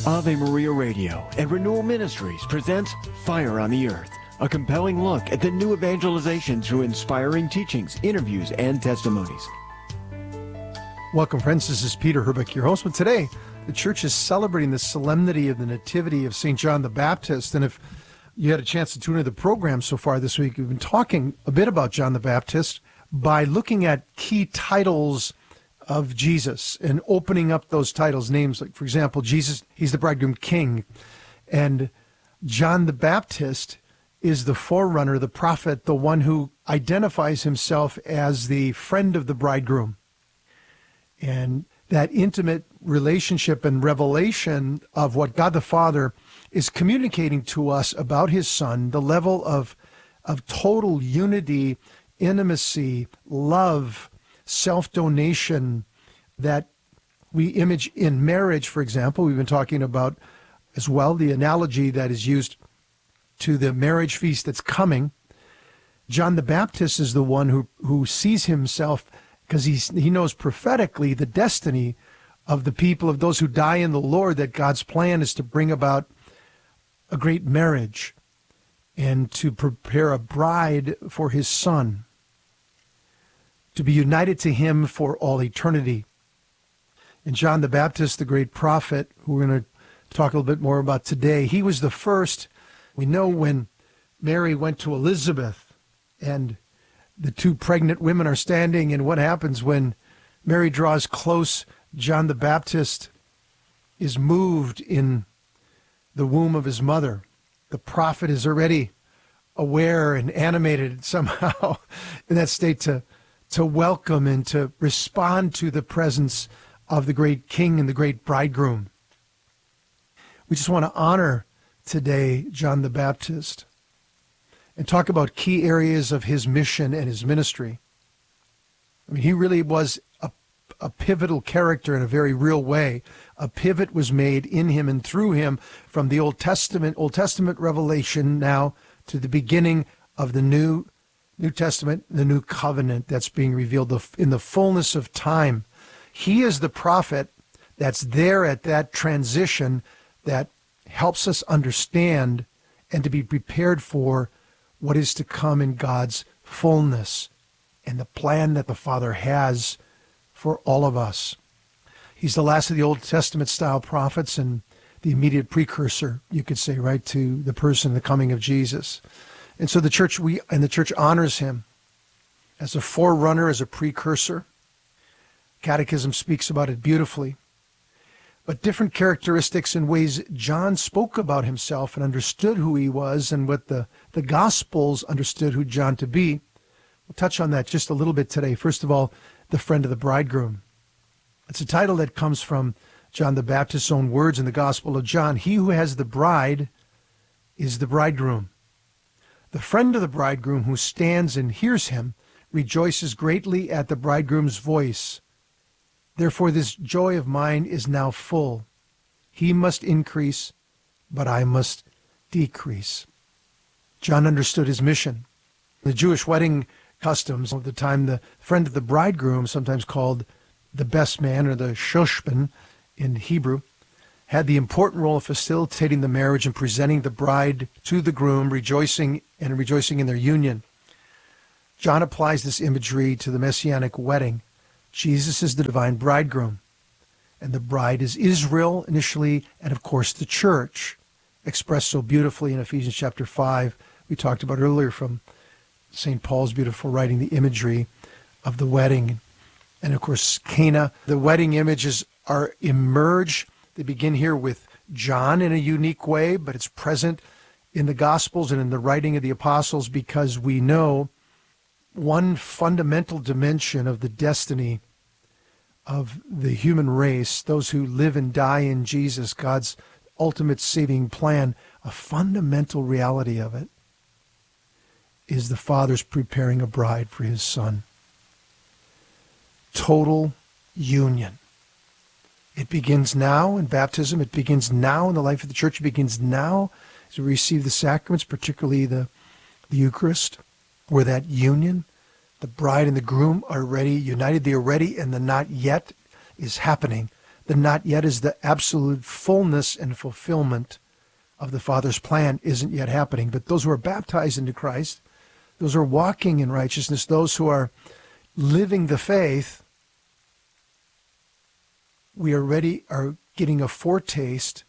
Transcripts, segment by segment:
Ave Maria Radio and Renewal Ministries presents Fire on the Earth, a compelling look at the new evangelization through inspiring teachings, interviews, and testimonies. Welcome, friends. This is Peter Herbeck, your host. But today, the church is celebrating the solemnity of the Nativity of St. John the Baptist. And if you had a chance to tune into the program so far this week, we've been talking a bit about John the Baptist by looking at key titles of Jesus and opening up those titles, names like, for example, Jesus, he's the bridegroom king. And John the Baptist is the forerunner, the prophet, the one who identifies himself as the friend of the bridegroom. And that intimate relationship and revelation of what God the Father is communicating to us about his Son, the level of total unity, intimacy, love, self-donation that we image in marriage, for example. We've been talking about as well the analogy that is used to the marriage feast that's coming. John the Baptist is the one who sees himself, because he knows prophetically the destiny of the people, of those who die in the Lord, that God's plan is to bring about a great marriage and to prepare a bride for his Son, to be united to him for all eternity. And John the Baptist, the great prophet, who we're going to talk a little bit more about today, he was the first. We know when Mary went to Elizabeth and the two pregnant women are standing, and what happens when Mary draws close, John the Baptist is moved in the womb of his mother. The prophet is already aware and animated somehow in that state to welcome and to respond to the presence of the great king and the great bridegroom. We just want to honor today John the Baptist and talk about key areas of his mission and his ministry. I mean, he really was a pivotal character in a very real way. A pivot was made in him and through him from the Old Testament revelation now to the beginning of the New Testament, the new covenant that's being revealed in the fullness of time. He is the prophet that's there at that transition that helps us understand and to be prepared for what is to come in God's fullness and the plan that the Father has for all of us. He's the last of the Old Testament style prophets and the immediate precursor, you could say, right, to the person, the coming of Jesus. And so the church honors him as a forerunner, as a precursor. Catechism speaks about it beautifully. But different characteristics and ways John spoke about himself and understood who he was and what the Gospels understood who John to be. We'll touch on that just a little bit today. First of all, the friend of the bridegroom. It's a title that comes from John the Baptist's own words in the Gospel of John. He who has the bride is the bridegroom. The friend of the bridegroom who stands and hears him rejoices greatly at the bridegroom's voice. Therefore this joy of mine is now full. He must increase, but I must decrease. John understood his mission. The Jewish wedding customs of the time, the friend of the bridegroom, sometimes called the best man or the shoshban in Hebrew, had the important role of facilitating the marriage and presenting the bride to the groom, rejoicing in their union. John applies this imagery to the messianic wedding. Jesus is the divine bridegroom, and the bride is Israel initially, and of course the church, expressed so beautifully in Ephesians chapter 5. We talked about earlier from St. Paul's beautiful writing, the imagery of the wedding. And of course, Cana, the wedding images are emerge. They begin here with John in a unique way, but it's present in the Gospels and in the writing of the apostles because we know one fundamental dimension of the destiny of the human race, those who live and die in Jesus, God's ultimate saving plan, a fundamental reality of it is the Father's preparing a bride for his Son. Total union. It begins now in baptism. It begins now in the life of the church. It begins now as we receive the sacraments, particularly the Eucharist, where that union, the bride and the groom are already united. The already and the not yet is happening. The not yet is the absolute fullness and fulfillment of the Father's plan isn't yet happening. But those who are baptized into Christ, those who are walking in righteousness, those who are living the faith, we already are getting a foretaste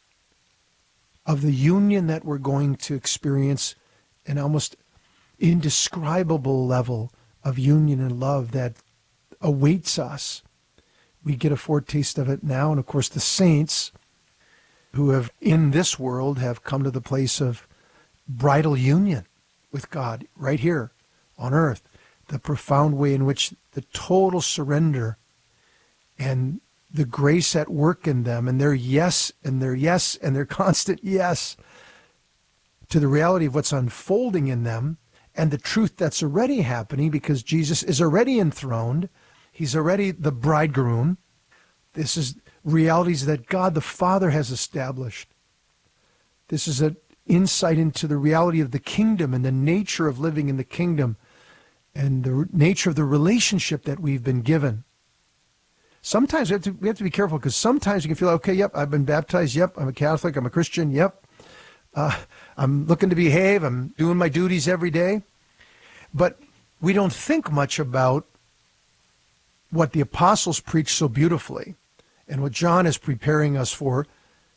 of the union that we're going to experience, an almost indescribable level of union and love that awaits us. We get a foretaste of it now, and of course the saints who have in this world have come to the place of bridal union with God right here on earth. The profound way in which the total surrender and the grace at work in them and their yes and their constant yes to the reality of what's unfolding in them and the truth that's already happening because Jesus is already enthroned. He's already the bridegroom. This is realities that God the Father has established. This is an insight into the reality of the kingdom and the nature of living in the kingdom and the nature of the relationship that we've been given. Sometimes we have to be careful because sometimes you can feel, okay, yep, I've been baptized. Yep, I'm a Catholic. I'm a Christian. Yep. I'm looking to behave. I'm doing my duties every day. But we don't think much about what the apostles preach so beautifully and what John is preparing us for,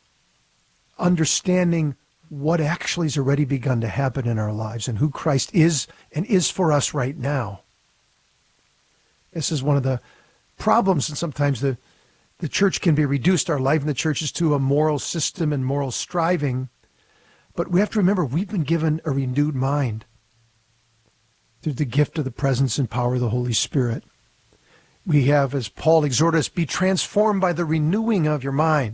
understanding what actually has already begun to happen in our lives and who Christ is and is for us right now. This is one of the problems, and sometimes the church can be reduced, our life in the church is to a moral system and moral striving. But we have to remember, we've been given a renewed mind through the gift of the presence and power of the Holy Spirit. We have, as Paul exhorted us, be transformed by the renewing of your mind.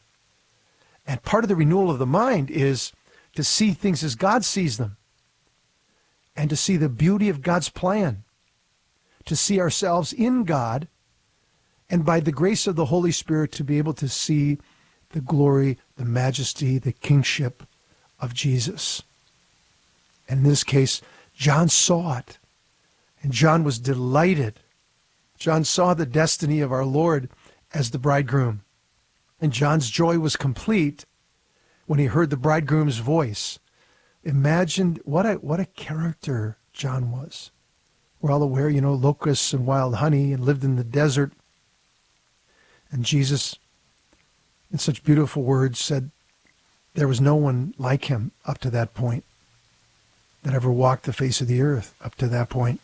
And part of the renewal of the mind is to see things as God sees them and to see the beauty of God's plan, to see ourselves in God, and by the grace of the Holy Spirit to be able to see the glory, the majesty, the kingship of Jesus. And in this case, John saw it, and John was delighted. John saw the destiny of our Lord as the bridegroom, and John's joy was complete when he heard the bridegroom's voice. Imagine what a character John was. We're all aware, locusts and wild honey, and lived in the desert. And Jesus, in such beautiful words, said there was no one like him up to that point that ever walked the face of the earth up to that point.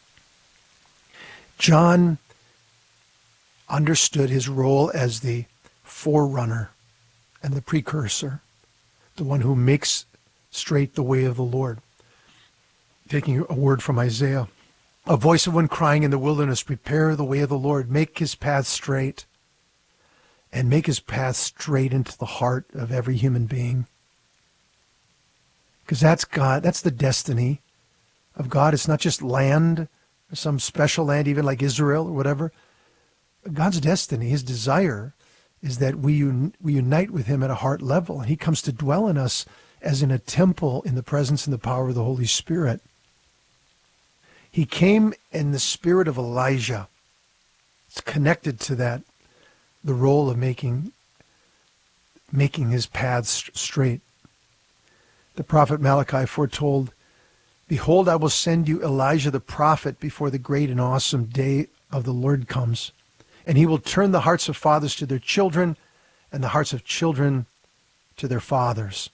John understood his role as the forerunner and the precursor, the one who makes straight the way of the Lord. Taking a word from Isaiah, a voice of one crying in the wilderness, prepare the way of the Lord, make his path straight. And make his path straight into the heart of every human being. Because that's God, that's the destiny of God. It's not just land, or some special land, even like Israel or whatever. God's destiny, his desire, is that we unite with him at a heart level. And he comes to dwell in us as in a temple in the presence and the power of the Holy Spirit. He came in the spirit of Elijah. It's connected to that. The role of making his paths straight. The prophet Malachi foretold, behold, I will send you Elijah the prophet before the great and awesome day of the Lord comes. And he will turn the hearts of fathers to their children and the hearts of children to their fathers.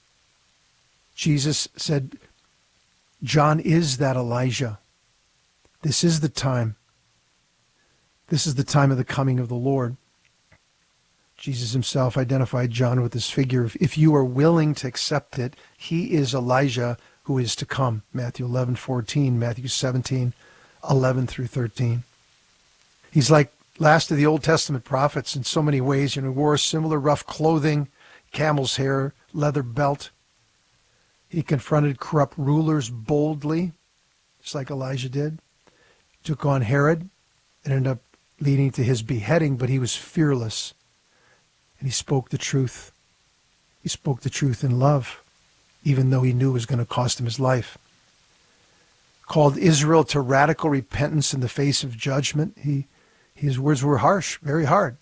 Jesus said, John is that Elijah. This is the time. This is the time of the coming of the Lord. Jesus himself identified John with this figure of, if you are willing to accept it, he is Elijah who is to come. Matthew 11:14, Matthew 17:11 through 13. He's like last of the Old Testament prophets in so many ways. He wore similar rough clothing, camel's hair, leather belt. He confronted corrupt rulers boldly, just like Elijah did. Took on Herod and ended up leading to his beheading, but he was fearless. And he spoke the truth. He spoke the truth in love, even though he knew it was going to cost him his life. Called Israel to radical repentance in the face of judgment. He His words were harsh, very hard,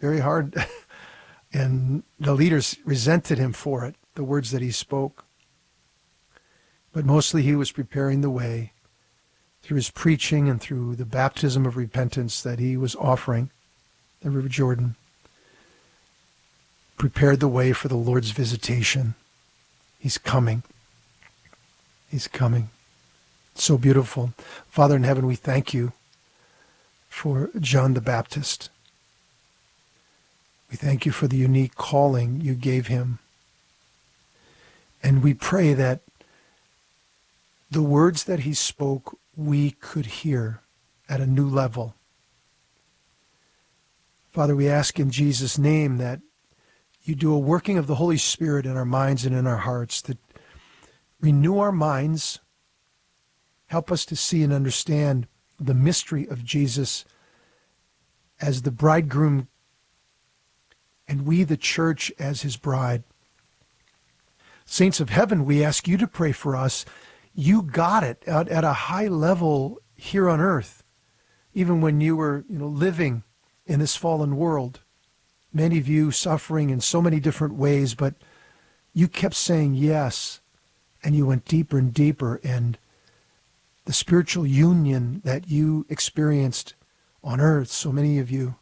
and the leaders resented him for it, the words that he spoke. But mostly he was preparing the way through his preaching and through the baptism of repentance that he was offering, the River Jordan, prepared the way for the Lord's visitation. He's coming. He's coming. So beautiful. Father in heaven, we thank you for John the Baptist. We thank you for the unique calling you gave him. And we pray that the words that he spoke, we could hear at a new level. Father, we ask in Jesus' name that you do a working of the Holy Spirit in our minds and in our hearts, that renew our minds, help us to see and understand the mystery of Jesus as the bridegroom, and we, the church, as his bride. Saints of heaven, we ask you to pray for us. You got it at a high level here on earth, even when you were living in this fallen world. Many of you suffering in so many different ways, but you kept saying yes, and you went deeper and deeper, and the spiritual union that you experienced on earth, so many of you,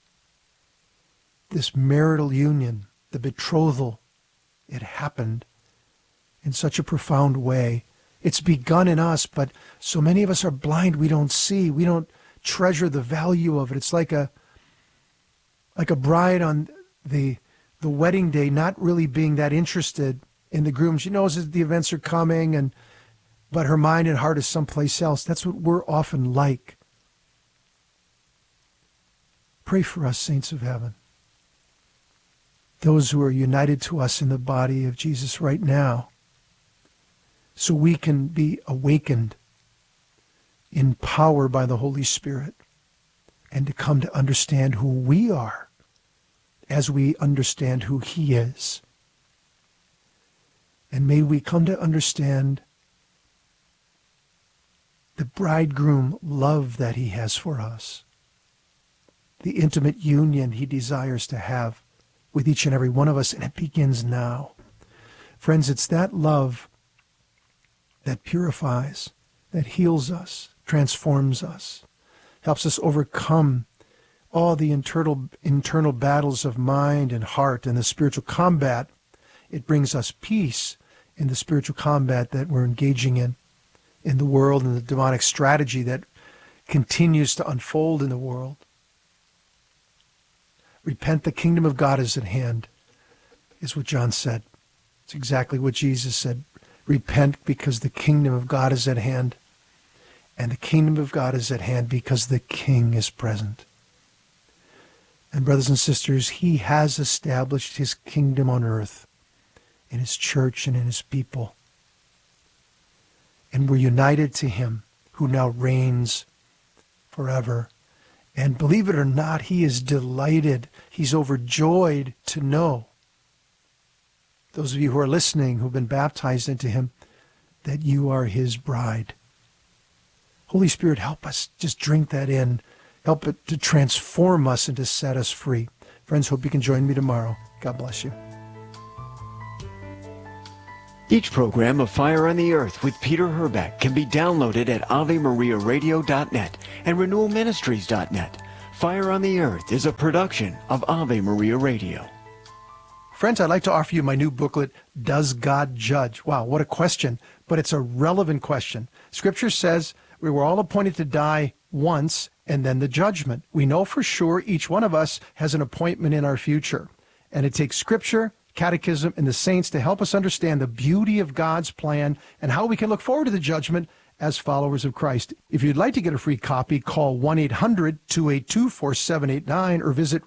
this marital union, the betrothal, it happened in such a profound way. It's begun in us, but so many of us are blind, we don't see, we don't treasure the value of it. It's like a bride on the wedding day not really being that interested in the groom. She knows that the events are coming, but her mind and heart is someplace else. That's what we're often like. Pray for us, saints of heaven, those who are united to us in the body of Jesus right now, so we can be awakened in power by the Holy Spirit and to come to understand who we are as we understand who he is. And may we come to understand the bridegroom love that he has for us, the intimate union he desires to have with each and every one of us, and it begins now. Friends, it's that love that purifies, that heals us, transforms us, helps us overcome all the internal battles of mind and heart and the spiritual combat. It brings us peace in the spiritual combat that we're engaging in the world, and the demonic strategy that continues to unfold in the world. Repent, the kingdom of God is at hand, is what John said. It's exactly what Jesus said. Repent because the kingdom of God is at hand. And the kingdom of God is at hand because the King is present. And brothers and sisters, he has established his kingdom on earth, in his church and in his people. And we're united to him, who now reigns forever. And believe it or not, he is delighted. He's overjoyed to know, those of you who are listening, who've been baptized into him, that you are his bride. Holy Spirit, help us just drink that in. Help it to transform us and to set us free. Friends, hope you can join me tomorrow. God bless you. Each program of Fire on the Earth with Peter Herbeck can be downloaded at AveMariaRadio.net and RenewalMinistries.net. Fire on the Earth is a production of Ave Maria Radio. Friends, I'd like to offer you my new booklet, Does God Judge? Wow, what a question, but it's a relevant question. Scripture says we were all appointed to die once and then the judgment. We know for sure each one of us has an appointment in our future. And it takes Scripture, Catechism, and the saints to help us understand the beauty of God's plan and how we can look forward to the judgment as followers of Christ. If you'd like to get a free copy, call 1-800-282-4789 or visit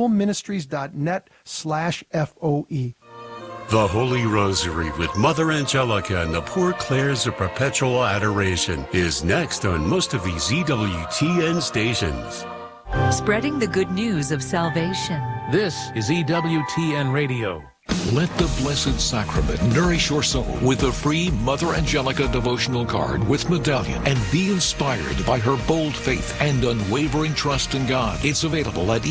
renewalministries.net/FOE. The Holy Rosary with Mother Angelica and the Poor Clares of Perpetual Adoration is next on most of these EWTN stations. Spreading the good news of salvation. This is EWTN Radio. Let the Blessed Sacrament nourish your soul with a free Mother Angelica devotional card with medallion, and be inspired by her bold faith and unwavering trust in God. It's available at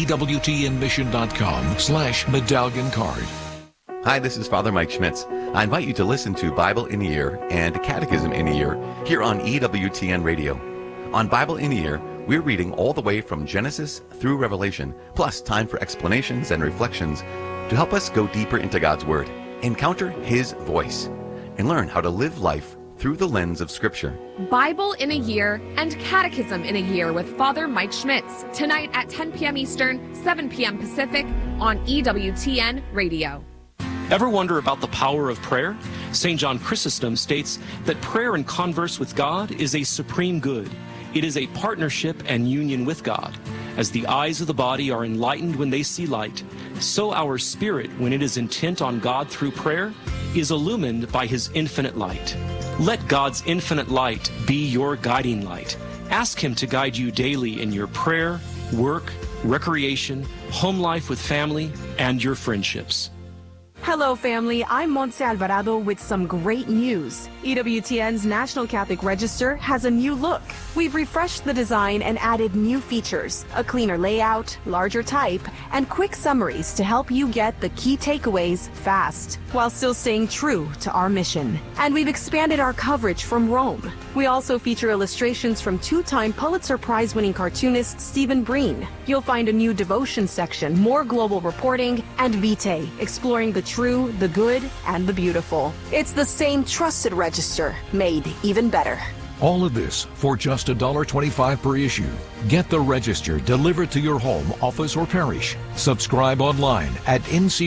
EWTNmission.com/medallion card. Hi, this is Father Mike Schmitz. I invite you to listen to Bible in a Year and Catechism in a Year here on EWTN Radio. On Bible in a Year, we're reading all the way from Genesis through Revelation, plus time for explanations and reflections to help us go deeper into God's Word, encounter His voice, and learn how to live life through the lens of Scripture. Bible in a Year and Catechism in a Year with Father Mike Schmitz, tonight at 10 p.m. Eastern, 7 p.m. Pacific on EWTN Radio. Ever wonder about the power of prayer? St. John Chrysostom states that prayer and converse with God is a supreme good. It is a partnership and union with God. As the eyes of the body are enlightened when they see light, so our spirit, when it is intent on God through prayer, is illumined by His infinite light. Let God's infinite light be your guiding light. Ask Him to guide you daily in your prayer, work, recreation, home life with family, and your friendships. Hello, family. I'm Montse Alvarado with some great news. EWTN's National Catholic Register has a new look. We've refreshed the design and added new features, a cleaner layout, larger type, and quick summaries to help you get the key takeaways fast, while still staying true to our mission. And we've expanded our coverage from Rome. We also feature illustrations from two-time Pulitzer Prize-winning cartoonist Stephen Breen. You'll find a new devotion section, more global reporting, and Vitae, exploring the true, the good, and the beautiful. It's the same trusted register, made even better. All of this for just $1.25 per issue. Get the Register delivered to your home, office, or parish. Subscribe online at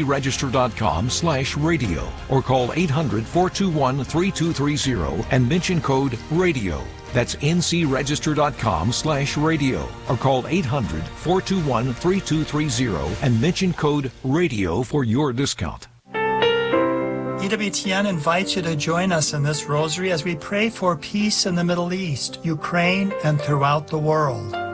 ncregister.com/radio or call 800-421-3230 and mention code RADIO. That's ncregister.com/radio or call 800-421-3230 and mention code RADIO for your discount. EWTN invites you to join us in this rosary as we pray for peace in the Middle East, Ukraine, and throughout the world.